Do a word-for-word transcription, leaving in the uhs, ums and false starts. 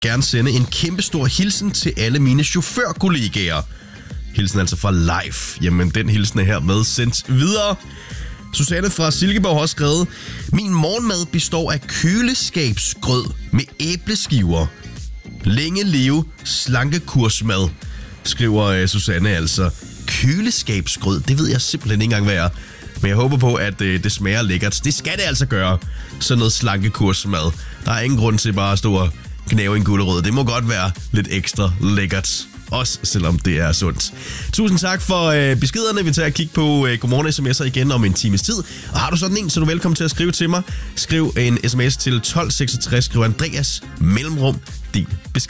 gerne sende en kæmpestor hilsen til alle mine chaufførkollegaer. Hilsen altså fra Leif. Jamen, den hilsen er hermed sendt videre. Susanne fra Silkeborg har også skrevet: Min morgenmad består af køleskabsgrød med æbleskiver. Længe leve slankekursmad, skriver Susanne altså. Køleskabsgrød, det ved jeg simpelthen ikke engang, hvad er. Men jeg håber på, at øh, det smager lækkert. Det skal det altså gøre, sådan noget slankekursmad. Der er ingen grund til bare at stå og gnave en gulerod. Det må godt være lidt ekstra lækkert. Også selvom det er sundt. Tusind tak for øh, beskederne. Vi tager et kig på øh, Godmorgen sms'er igen om en times tid. Og har du sådan en, så er du velkommen til at skrive til mig. Skriv en sms til tolv seksogtres. Skriv Andreas mellemrum din besked.